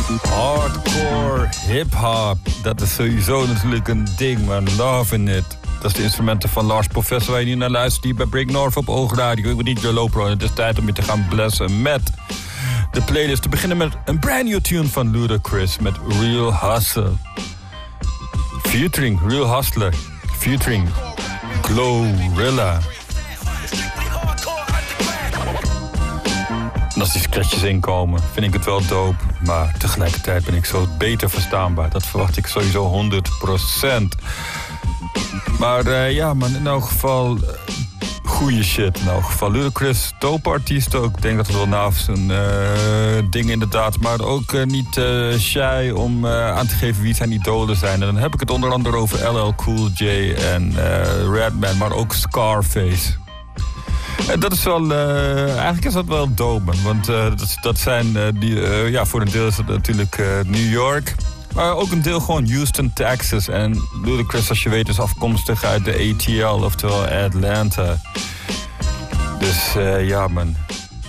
Hardcore hip-hop. Dat is sowieso natuurlijk een ding, man. Loving it. Dat is de instrumenten van Lars Professor waar je nu naar luistert hier bij Break North op Oogradio. Ik ben niet Joe Lopro. Het is tijd om je te gaan blessen met de playlist. Te beginnen met een brand new tune van Ludacris met Real Hustle. Featuring Real Hustler. Featuring Glorilla. En als die scratches inkomen, vind ik het wel dope. Maar tegelijkertijd ben ik zo beter verstaanbaar. Dat verwacht ik sowieso 100%. Maar ja, man, in elk geval goede shit. In elk geval Ludacris, dope artiest ook. Ik denk dat het wel naast zijn ding inderdaad. Maar ook niet shy om aan te geven wie zijn idolen zijn. En dan heb ik het onder andere over LL Cool J en Redman, maar ook Scarface. En dat is wel, eigenlijk is dat wel dope, man. Want dat zijn, ja, voor een deel is het natuurlijk New York. Maar ook een deel gewoon Houston, Texas. En Ludacris, als je weet, is afkomstig uit de ATL, oftewel Atlanta. Dus ja, man.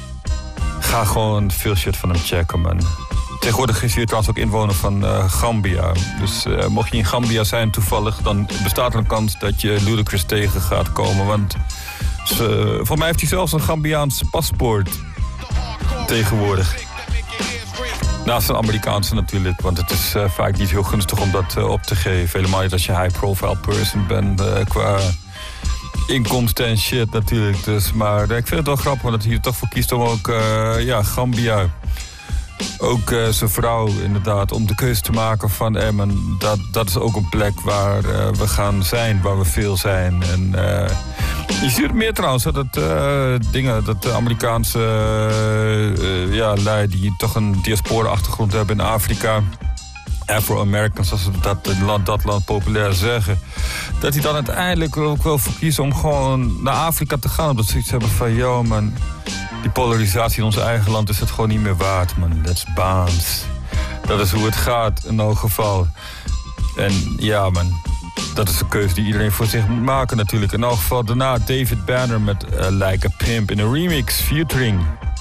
Ga gewoon veel shit van hem checken, man. Tegenwoordig is hij trouwens ook inwoner van Gambia. Dus mocht je in Gambia zijn toevallig, dan bestaat er een kans dat je Ludacris tegen gaat komen. Want voor mij heeft hij zelfs een Gambiaans paspoort tegenwoordig. Naast een Amerikaanse natuurlijk, want het is vaak niet heel gunstig om dat op te geven. Helemaal niet als je high-profile person bent qua inkomsten en shit natuurlijk. Dus, maar ik vind het wel grappig dat hij er toch voor kiest om ook ja, Gambia. Ook zijn vrouw inderdaad, om de keuze te maken van man, dat is ook een plek waar we gaan zijn, waar we veel zijn. En je ziet het meer trouwens, dat de Amerikaanse ja, lui die toch een diaspora-achtergrond hebben in Afrika, Afro-Americans, als ze dat land populair zeggen, dat die dan uiteindelijk ook wel voor kiezen om gewoon naar Afrika te gaan. Omdat ze iets hebben van, yo man, die polarisatie in ons eigen land is het gewoon niet meer waard, man. Let's bounce. Dat is hoe het gaat in elk geval. En ja, man, dat is een keuze die iedereen voor zich moet maken natuurlijk. In elk geval daarna David Banner met Like a Pimp in een remix featuring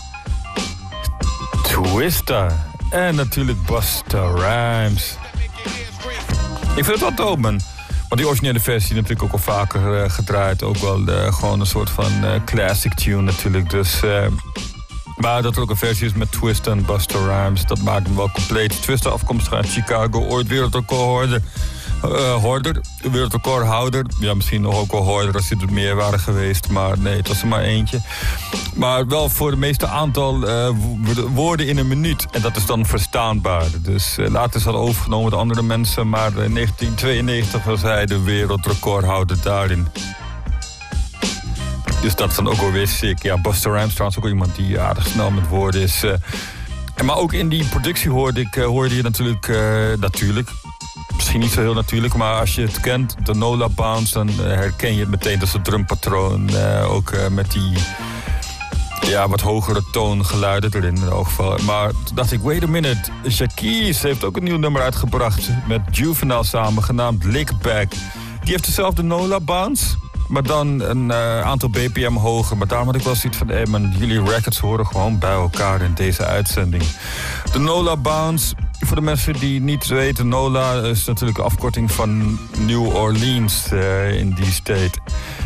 Twista. En natuurlijk Busta Rhymes. Ik vind het wel dope, man. Want die originele versie natuurlijk ook al vaker gedraaid. Ook wel gewoon een soort van classic tune natuurlijk. Dus, maar dat er ook een versie is met Twista en Busta Rhymes, dat maakt hem wel compleet. Twista afkomstig uit Chicago, ooit wereldrecordhouder. Wereldrecordhouder. Ja, misschien nog ook wel hoorder als er meer waren geweest. Maar nee, het was er maar eentje. Maar wel voor de meeste aantal woorden in een minuut. En dat is dan verstaanbaar. Dus later is dat overgenomen door andere mensen. Maar in 1992 was hij de wereldrecordhouder daarin. Dus dat is dan ook alweer sick. Ja, Busta Rhymes trouwens ook wel iemand die aardig snel met woorden is. Maar ook in die productie hoorde je natuurlijk... Misschien niet zo heel natuurlijk, maar als je het kent, de Nola Bounce, dan herken je het meteen. Dat is het drumpatroon. Ook met die ja, wat hogere toongeluiden erin in ieder geval. Maar toen dacht ik, wait a minute. Jacquees heeft ook een nieuw nummer uitgebracht met Juvenile samen, genaamd Lickback. Die heeft dezelfde Nola Bounce, maar dan een aantal BPM hoger. Maar daarom had ik wel zoiets van, man, jullie records horen gewoon bij elkaar in deze uitzending. De Nola Bounce, voor de mensen die niet weten, Nola is natuurlijk een afkorting van New Orleans in die state.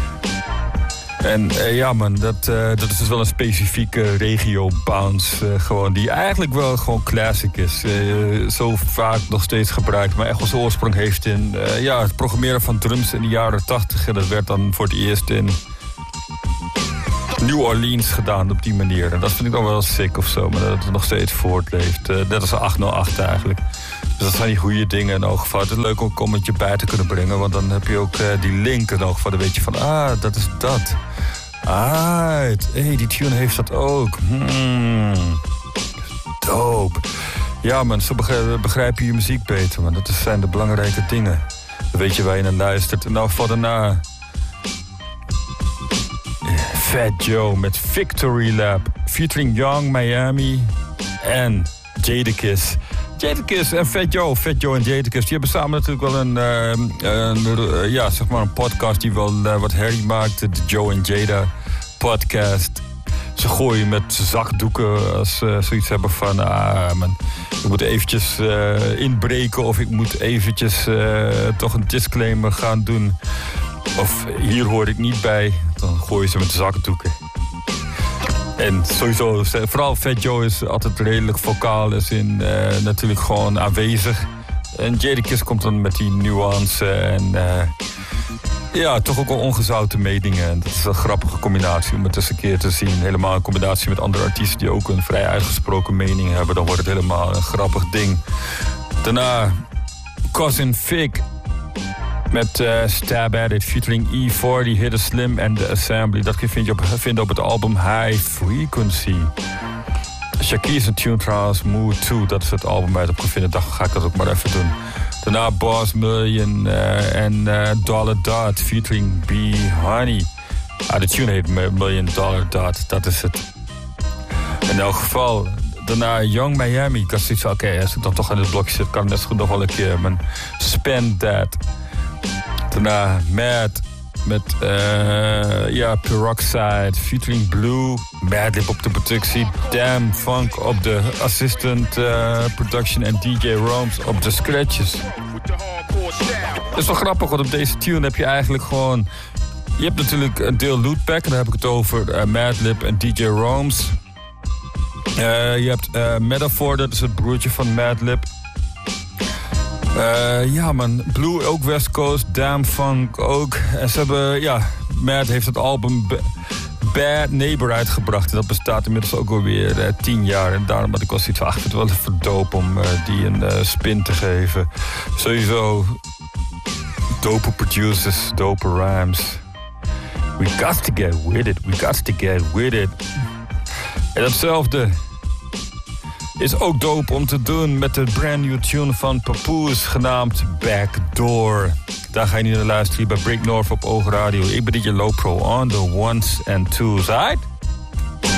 En ja man, dat is dus wel een specifieke regio bounce gewoon, die eigenlijk wel gewoon classic is. Zo vaak nog steeds gebruikt, maar echt wel zijn oorsprong heeft in ja, het programmeren van drums in de jaren 80. En dat werd dan voor het eerst in New Orleans gedaan op die manier. En dat vind ik dan wel sick of zo, maar dat het nog steeds voortleeft. Net als 808 eigenlijk. Dus dat zijn die goede dingen in elk geval. Het is leuk om een commentje bij te kunnen brengen, want dan heb je ook die link in elk geval. Dan weet je van, dat is dat. Hey, die tune heeft dat ook. Dope. Ja man, zo begrijp je je muziek beter, man. Dat zijn de belangrijke dingen. Dan weet je waar je naar luistert. En nou voor daarna Fat Joe met Victory Lap, featuring Young Miami en Jadakiss. Jadakiss en Fat Joe en Jadakiss, die hebben samen natuurlijk wel ja, zeg maar een podcast die wel wat herrie maakt. De Joe en Jada podcast. Ze gooien met zakdoeken als ze zoiets hebben van... man, ik moet eventjes inbreken of ik moet eventjes toch een disclaimer gaan doen. Of hier hoor ik niet bij. Dan gooien ze met zakdoeken. En sowieso, vooral Fat Joe is altijd redelijk vocaal. Is natuurlijk gewoon aanwezig. En Jadakiss komt dan met die nuance en... ja, toch ook wel ongezouten meningen. En dat is een grappige combinatie om het eens een keer te zien. Helemaal in combinatie met andere artiesten die ook een vrij uitgesproken mening hebben. Dan wordt het helemaal een grappig ding. Daarna Cousin Fig met Stab At It featuring E40, Hidden Slim en The Assembly. Dat kun je vinden op het album High Frequency. Shakir zijn tune trouwens, Mood 2. Dat is het album waar je het op kan vinden. Dan ga ik dat ook maar even doen. Daarna Boss Million en Dollar Dot featuring B Honey. De tune heet Million Dollar Dot, dat is het. In elk geval, daarna Young Miami. Ik had zoiets van, oké, als ik dan toch aan dit blokje zit, kan ik net zo goed nog wel een keer mijn Spend That. Daarna Mad met Peroxide featuring Blue. Madlib op de productie. Damn Funk op de assistant production. En DJ Rome's op de scratches. Dat is wel grappig, want op deze tune heb je eigenlijk gewoon... Je hebt natuurlijk een deel Lootpack. En dan heb ik het over Madlib en DJ Rome's. Je hebt Metaphor, dat is het broertje van Madlib. Ja man, Blue ook West Coast, Damn Funk ook. En ze hebben, Mad heeft het album Bad Neighbor uitgebracht. En dat bestaat inmiddels ook alweer 10 jaar. En daarom had ik wel zoiets van, ik vind het wel even dope om die een spin te geven. Sowieso, dope producers, dope rhymes. We got to get with it, we got to get with it. En datzelfde is ook dope om te doen met de brand new tune van Papoose genaamd Backdoor. Daar ga je nu naar luisteren bij Break North op Oog Radio. Ik ben DJ Lopro on the ones and twos, right?